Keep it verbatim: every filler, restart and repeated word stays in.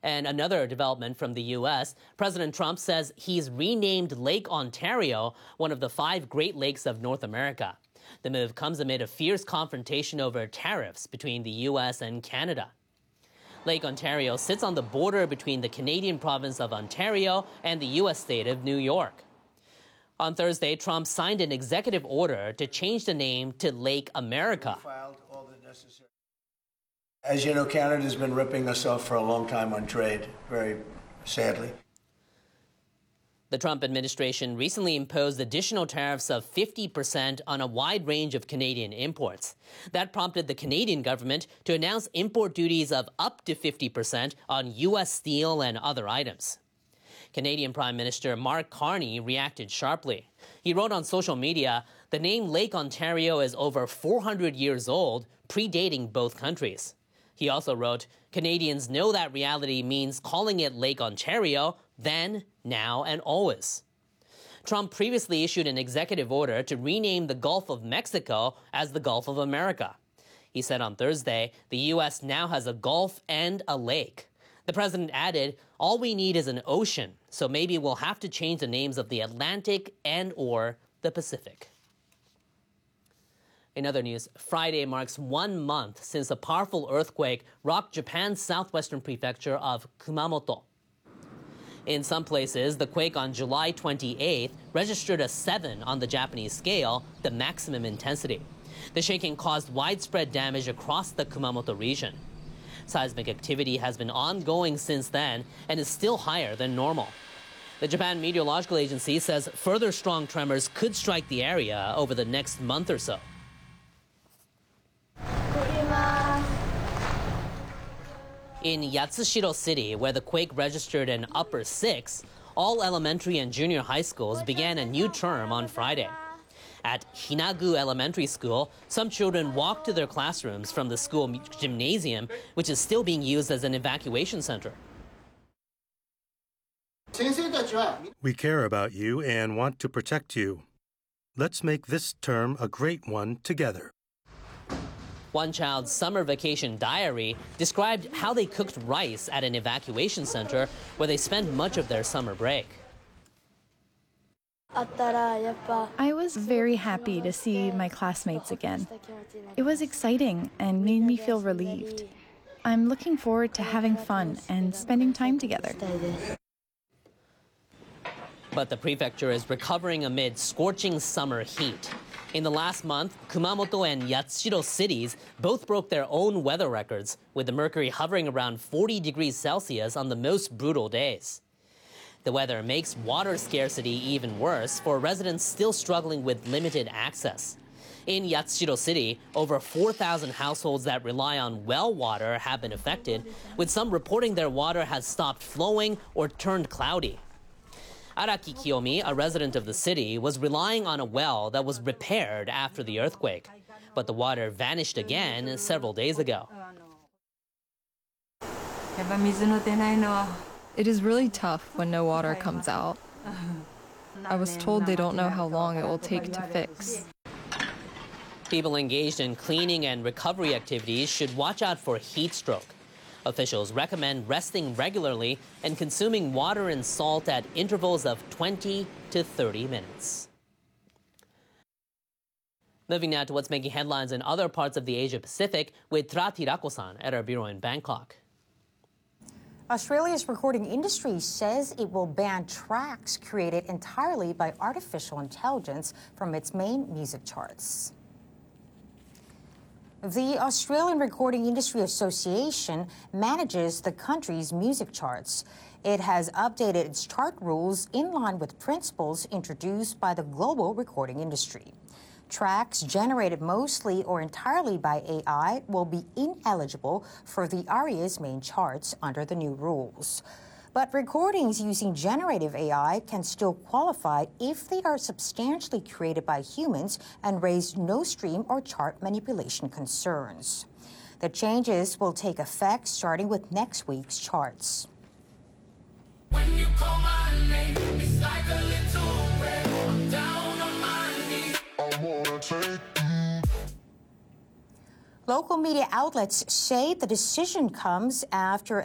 And another development from the U S, President Trump says he's renamed Lake Ontario one of the five Great Lakes of North America. The move comes amid a fierce confrontation over tariffs between the U S and Canada. Lake Ontario sits on the border between the Canadian province of Ontario and the U S state of New York. On Thursday, Trump signed an executive order to change the name to Lake America. As you know, Canada's been ripping us off for a long time on trade, very sadly. The Trump administration recently imposed additional tariffs of fifty percent on a wide range of Canadian imports. That prompted the Canadian government to announce import duties of up to fifty percent on U S steel and other items. Canadian Prime Minister Mark Carney reacted sharply. He wrote on social media, "The name Lake Ontario is over four hundred years old, predating both countries." He also wrote, "Canadians know that reality means calling it Lake Ontario then, now, and always." Trump previously issued an executive order to rename the Gulf of Mexico as the Gulf of America. He said on Thursday, the U S now has a Gulf and a lake. The president added, "All we need is an ocean, so maybe we'll have to change the names of the Atlantic and or the Pacific." In other news, Friday marks one month since a powerful earthquake rocked Japan's southwestern prefecture of Kumamoto. In some places, the quake on July twenty-eighth registered a seven on the Japanese scale, the maximum intensity. The shaking caused widespread damage across the Kumamoto region. Seismic activity has been ongoing since then and is still higher than normal. The Japan Meteorological Agency says further strong tremors could strike the area over the next month or so. In Yatsushiro City, where the quake registered an upper six, all elementary and junior high schools began a new term on Friday. At Hinagu Elementary School, some children walked to their classrooms from the school gymnasium, which is still being used as an evacuation center. We care about you and want to protect you. Let's make this term a great one together. One child's summer vacation diary described how they cooked rice at an evacuation center where they spent much of their summer break. I was very happy to see my classmates again. It was exciting and made me feel relieved. I'm looking forward to having fun and spending time together. But the prefecture is recovering amid scorching summer heat. In the last month, Kumamoto and Yatsushiro cities both broke their own weather records, with the mercury hovering around forty degrees Celsius on the most brutal days. The weather makes water scarcity even worse for residents still struggling with limited access. In Yatsushiro City, over four thousand households that rely on well water have been affected, with some reporting their water has stopped flowing or turned cloudy. Araki Kiyomi, a resident of the city, was relying on a well that was repaired after the earthquake, but the water vanished again several days ago. It is really tough when no water comes out. I was told they don't know how long it will take to fix. People engaged in cleaning and recovery activities should watch out for heat stroke. Officials recommend resting regularly and consuming water and salt at intervals of twenty to thirty minutes. Moving now to what's making headlines in other parts of the Asia-Pacific with Tra Tirako-san at our bureau in Bangkok. Australia's recording industry says it will ban tracks created entirely by artificial intelligence from its main music charts. The Australian Recording Industry Association manages the country's music charts. It has updated its chart rules in line with principles introduced by the global recording industry. Tracks generated mostly or entirely by A I will be ineligible for the A R I A's main charts under the new rules. But recordings using generative A I can still qualify if they are substantially created by humans and raise no stream or chart manipulation concerns. The changes will take effect starting with next week's charts. When you call my name, it's like a little red. I'm down on my knees. I wanna take you. Local media outlets say the decision comes after